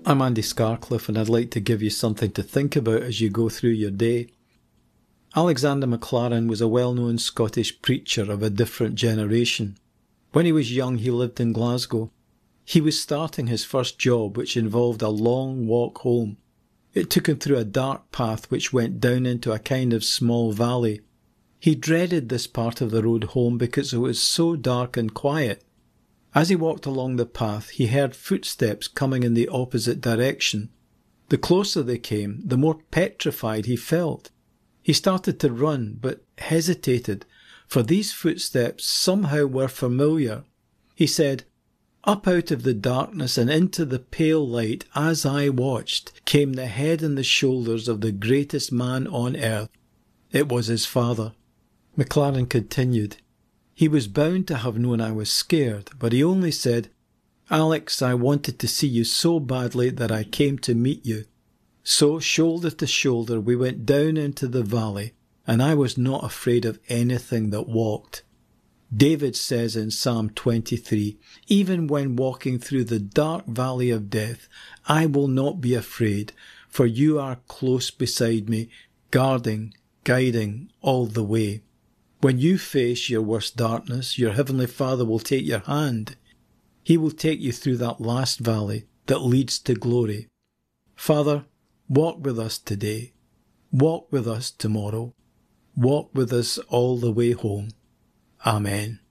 I'm Andy Scarcliffe, and I'd like to give you something to think about as you go through your day. Alexander MacLaren was a well-known Scottish preacher of a different generation. When he was young, he lived in Glasgow. He was starting his first job, which involved a long walk home. It took him through a dark path which went down into a kind of small valley. He dreaded this part of the road home because it was so dark and quiet. As he walked along the path, he heard footsteps coming in the opposite direction. The closer they came, the more petrified he felt. He started to run, but hesitated, for these footsteps somehow were familiar. He said, "Up out of the darkness and into the pale light, as I watched, came the head and the shoulders of the greatest man on earth." It was his father. MacLaren continued, "He was bound to have known I was scared, but he only said, 'Alex, I wanted to see you so badly that I came to meet you.' So, shoulder to shoulder, we went down into the valley, and I was not afraid of anything that walked." David says in Psalm 23, "Even when walking through the dark valley of death, I will not be afraid, for you are close beside me, guarding, guiding all the way." When you face your worst darkness, your Heavenly Father will take your hand. He will take you through that last valley that leads to glory. Father, walk with us today. Walk with us tomorrow. Walk with us all the way home. Amen.